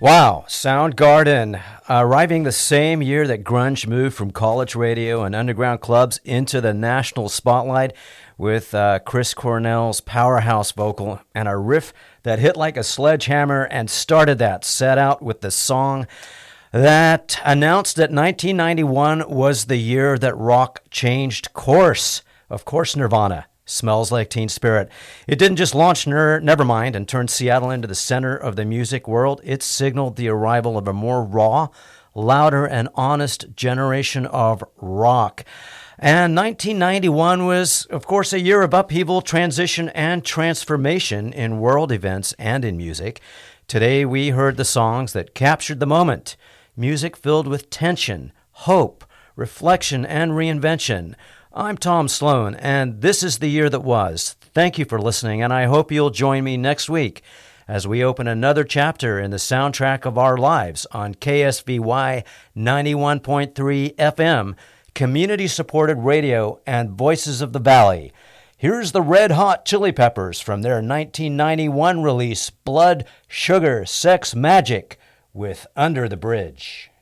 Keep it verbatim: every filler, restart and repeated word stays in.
Wow, Soundgarden, arriving the same year that grunge moved from college radio and underground clubs into the national spotlight with uh, Chris Cornell's powerhouse vocal and a riff that hit like a sledgehammer and started that set out with the song that announced that nineteen ninety-one was the year that rock changed course. Of course, Nirvana. Smells Like Teen Spirit. It didn't just launch Ner- Nevermind and turn Seattle into the center of the music world. It signaled the arrival of a more raw, louder, and honest generation of rock. And nineteen ninety-one was, of course, a year of upheaval, transition, and transformation in world events and in music. Today, we heard the songs that captured the moment. Music filled with tension, hope, reflection, and reinvention. I'm Tom Sloan, and this is the year that was. Thank you for listening, and I hope you'll join me next week as we open another chapter in the soundtrack of our lives on K S V Y ninety-one point three F M, community-supported radio and Voices of the Valley. Here's the Red Hot Chili Peppers from their nineteen ninety-one release, Blood, Sugar, Sex, Magic, with Under the Bridge.